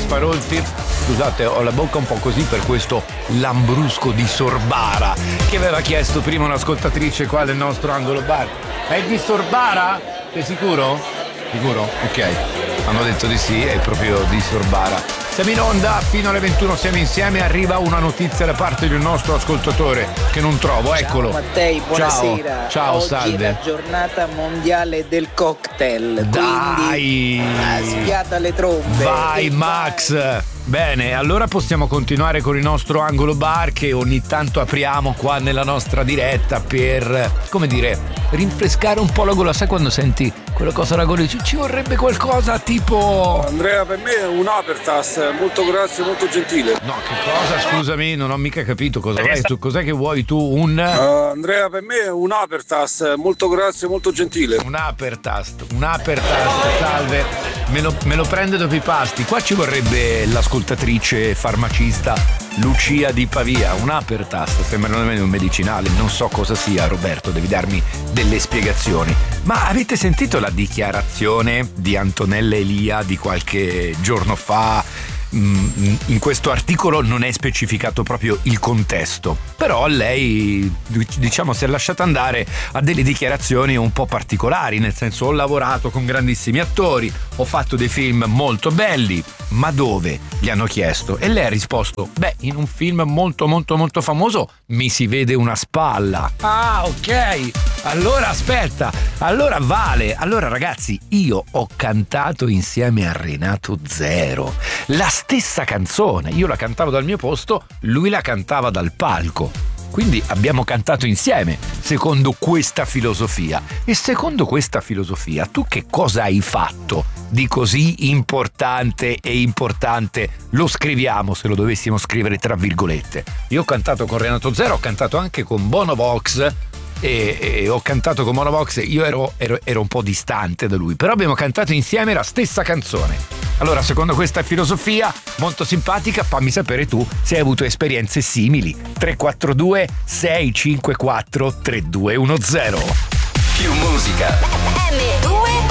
Sparolfi. Scusate, ho la bocca un po' così per questo lambrusco di Sorbara che aveva chiesto prima un'ascoltatrice qua del nostro angolo bar. È di Sorbara? Sei sicuro? Sicuro? Ok. Hanno detto di sì, è proprio di Sorbara. Siamo in onda fino alle 21, siamo insieme. Arriva una notizia da parte di un nostro ascoltatore che non trovo, eccolo. Ciao Mattei, buonasera. Ciao, oggi salve. è la giornata mondiale del cocktail. Dai! Sfiata le trombe. Vai Max! Bene, allora possiamo continuare con il nostro angolo bar che ogni tanto apriamo qua nella nostra diretta per, come dire, rinfrescare un po' la gola. Sai quando senti quella cosa la gola? Ci vorrebbe qualcosa tipo... Andrea, per me è un Apertas, molto grazie, molto gentile. No, che cosa? Scusami, non ho mica capito cosa vai tu. Cos'è che vuoi tu? Andrea, per me è un Apertas, molto grazie, molto gentile. Un Apertas, salve. Me lo prende dopo i pasti. Qua ci vorrebbe l'ascoltatrice farmacista Lucia di Pavia. Un Apertas, sembra nemmeno un medicinale. Non so cosa sia, Roberto, devi darmi delle spiegazioni. Ma avete sentito la dichiarazione di Antonella Elia di qualche giorno fa? In questo articolo non è specificato proprio il contesto, però lei, diciamo, si è lasciata andare a delle dichiarazioni un po' particolari, nel senso: ho lavorato con grandissimi attori, ho fatto dei film molto belli, ma dove? Gli hanno chiesto e lei ha risposto: beh, in un film molto molto molto famoso mi si vede una spalla. Ah, ok, allora aspetta, allora vale. Allora ragazzi, io ho cantato insieme a Renato Zero la stessa canzone, io la cantavo dal mio posto, lui la cantava dal palco. Quindi abbiamo cantato insieme, secondo questa filosofia. E secondo questa filosofia, tu che cosa hai fatto di così importante e importante? Lo scriviamo, se lo dovessimo scrivere tra virgolette. Io ho cantato con Renato Zero, ho cantato anche con Bono Vox. E ho cantato con Bono Vox. Io ero un po' distante da lui, però abbiamo cantato insieme la stessa canzone. Allora, secondo questa filosofia molto simpatica, fammi sapere tu se hai avuto esperienze simili. 342 654 3210. Più musica. M2